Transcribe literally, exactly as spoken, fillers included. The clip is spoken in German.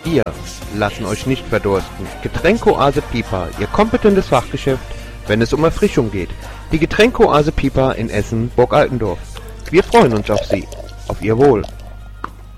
Wir lassen euch nicht verdursten. Getränkoase Pipa, Ihr kompetentes Fachgeschäft, wenn es um Erfrischung geht. Die Getränkoase Pipa in Essen, Burg Altendorf. Wir freuen uns auf Sie. Auf Ihr Wohl.